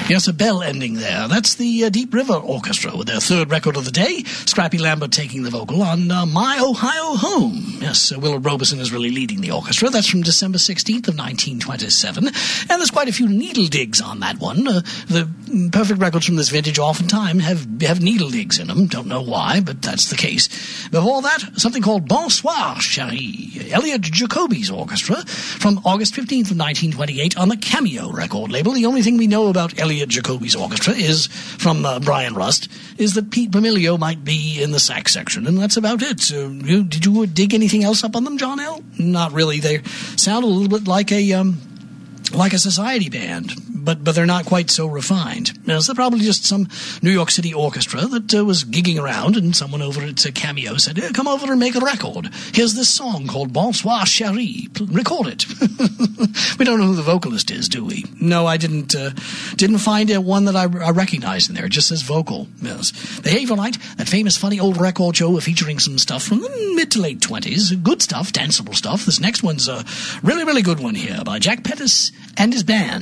Yes, a bell ending there. That's the Deep River Orchestra with their third record of the day. Scrappy Lambert taking the vocal on My Ohio Home. Yes, Willard Robeson is really leading the orchestra. That's from December 16th of 1927. And there's quite a few needle digs on that one. The perfect records from this vintage oftentimes have needle digs in them. Don't know why, but that's the case. Before that, something called Bonsoir, Chérie. Elliot Jacoby's orchestra from August 15th of 1928 on the Cameo record label. The only thing we know about Elliot Jacoby's orchestra is, from Brian Rust, is that Pete Pomilio might be in the sax section, and that's about it. Did you dig anything else up on them, John L.? Not really. They sound a little bit like a society band, but they're not quite so refined. Now, it's probably just some New York City orchestra that was gigging around, and someone over at Cameo said, come over and make a record. Here's this song called Bonsoir Chérie. Record it. We don't know who the vocalist is, do we? No, I didn't find one that I recognized in there. It just says vocal. Yes. The Haverlight, that famous funny old record show featuring some stuff from the mid to late 20s. Good stuff, danceable stuff. This next one's a really, really good one here by Jack Pettis and his band.